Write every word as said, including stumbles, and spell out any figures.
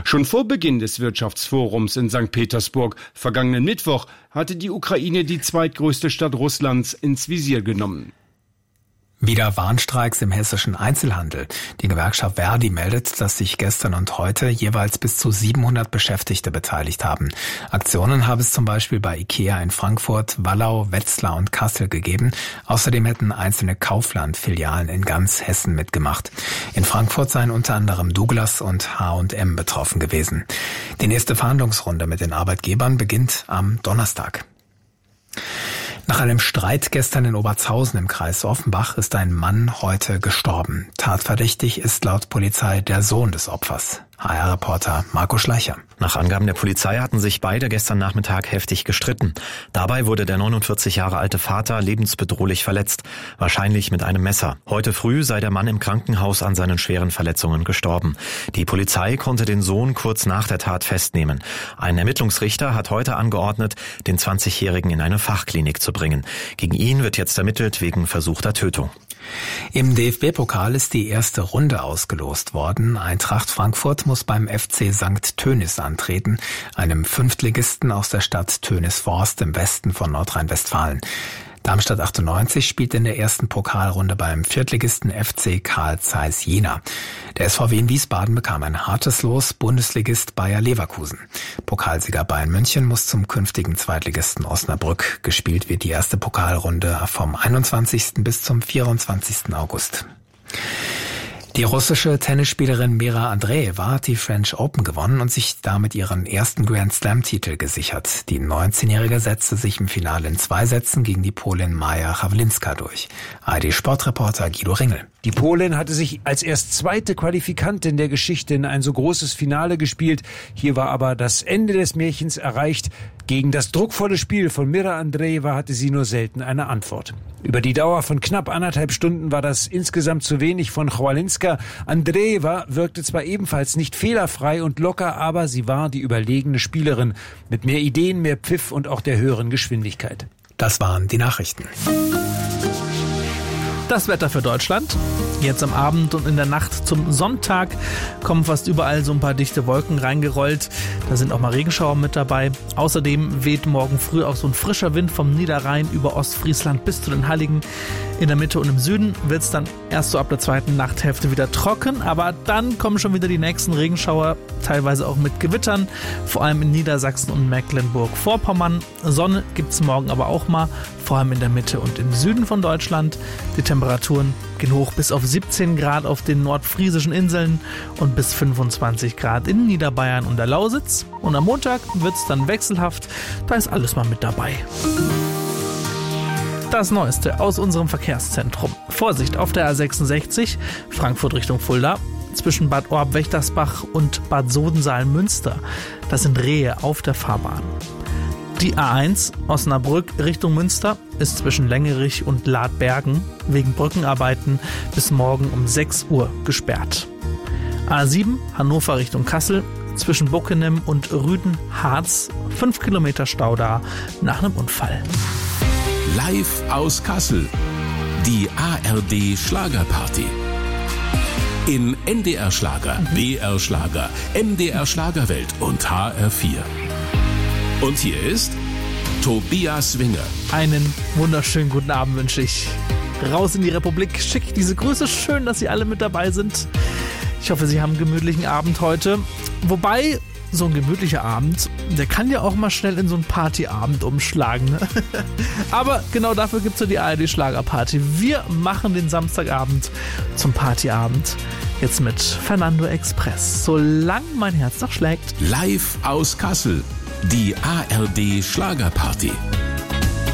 Schon vor Beginn des Wirtschaftsforums in Sankt Petersburg vergangenen Mittwoch hatte die Ukraine die zweitgrößte Stadt Russlands ins Visier genommen. Wieder Warnstreiks im hessischen Einzelhandel. Die Gewerkschaft Verdi meldet, dass sich gestern und heute jeweils bis zu siebenhundert Beschäftigte beteiligt haben. Aktionen habe es zum Beispiel bei Ikea in Frankfurt, Wallau, Wetzlar und Kassel gegeben. Außerdem hätten einzelne Kaufland-Filialen in ganz Hessen mitgemacht. In Frankfurt seien unter anderem Douglas und H und M betroffen gewesen. Die nächste Verhandlungsrunde mit den Arbeitgebern beginnt am Donnerstag. Nach einem Streit gestern in Obertshausen im Kreis Offenbach ist ein Mann heute gestorben. Tatverdächtig ist laut Polizei der Sohn des Opfers. H R-Reporter Marco Schleicher. Nach Angaben der Polizei hatten sich beide gestern Nachmittag heftig gestritten. Dabei wurde der neunundvierzig Jahre alte Vater lebensbedrohlich verletzt, wahrscheinlich mit einem Messer. Heute früh sei der Mann im Krankenhaus an seinen schweren Verletzungen gestorben. Die Polizei konnte den Sohn kurz nach der Tat festnehmen. Ein Ermittlungsrichter hat heute angeordnet, den zwanzigjährigen in eine Fachklinik zu bringen. Gegen ihn wird jetzt ermittelt wegen versuchter Tötung. Im D F B-Pokal ist die erste Runde ausgelost worden. Eintracht Frankfurt muss beim F C Sankt Tönnis antreten, einem Fünftligisten aus der Stadt Tönisvorst im Westen von Nordrhein-Westfalen. Darmstadt achtundneunzig spielt in der ersten Pokalrunde beim Viertligisten F C Carl Zeiss Jena. Der S V W in Wiesbaden bekam ein hartes Los, Bundesligist Bayer Leverkusen. Pokalsieger Bayern München muss zum künftigen Zweitligisten Osnabrück. Gespielt wird die erste Pokalrunde vom einundzwanzigsten bis zum vierundzwanzigsten August. Die russische Tennisspielerin Mira Andreeva hat die French Open gewonnen und sich damit ihren ersten Grand Slam-Titel gesichert. Die neunzehnjährige setzte sich im Finale in zwei Sätzen gegen die Polin Maja Hawlinska durch. A R D-Sportreporter Guido Ringel. Die Polin hatte sich als erst zweite Qualifikantin der Geschichte in ein so großes Finale gespielt. Hier war aber das Ende des Märchens erreicht. Gegen das druckvolle Spiel von Mira Andreeva hatte sie nur selten eine Antwort. Über die Dauer von knapp anderthalb Stunden war das insgesamt zu wenig von Hawlinska. Andreeva wirkte zwar ebenfalls nicht fehlerfrei und locker, aber sie war die überlegene Spielerin mit mehr Ideen, mehr Pfiff und auch der höheren Geschwindigkeit. Das waren die Nachrichten. Das Wetter für Deutschland. Jetzt am Abend und in der Nacht zum Sonntag kommen fast überall so ein paar dichte Wolken reingerollt. Da sind auch mal Regenschauer mit dabei. Außerdem weht morgen früh auch so ein frischer Wind vom Niederrhein über Ostfriesland bis zu den Halligen. In der Mitte und im Süden wird es dann erst so ab der zweiten Nachthälfte wieder trocken. Aber dann kommen schon wieder die nächsten Regenschauer, teilweise auch mit Gewittern. Vor allem in Niedersachsen und Mecklenburg-Vorpommern. Sonne gibt es morgen aber auch mal, vor allem in der Mitte und im Süden von Deutschland. Die Temperaturen gehen hoch bis auf siebzehn Grad auf den nordfriesischen Inseln und bis fünfundzwanzig Grad in Niederbayern und der Lausitz. Und am Montag wird es dann wechselhaft, da ist alles mal mit dabei. Das Neueste aus unserem Verkehrszentrum. Vorsicht auf der A sechsundsechzig, Frankfurt Richtung Fulda, zwischen Bad Orb-Wächtersbach und Bad Sodensaal-Münster. Das sind Rehe auf der Fahrbahn. Die A eins Osnabrück Richtung Münster ist zwischen Längerich und Ladbergen wegen Brückenarbeiten bis morgen um sechs Uhr gesperrt. A sieben Hannover Richtung Kassel zwischen Bockenem und Rüden-Harz, fünf Kilometer Stau da nach einem Unfall. Live aus Kassel, die A R D Schlagerparty. In N D R Schlager, B R Schlager, M D R Schlagerwelt und H R vier. Und hier ist Tobias Winger. Einen wunderschönen guten Abend wünsche ich. Raus in die Republik, schick diese Grüße. Schön, dass Sie alle mit dabei sind. Ich hoffe, Sie haben einen gemütlichen Abend heute. Wobei, so ein gemütlicher Abend, der kann ja auch mal schnell in so einen Partyabend umschlagen. Ne? Aber genau dafür gibt es ja die A R D Schlagerparty. Wir machen den Samstagabend zum Partyabend. Jetzt mit Fernando Express. Solange mein Herz noch schlägt. Live aus Kassel. Die A R D Schlagerparty.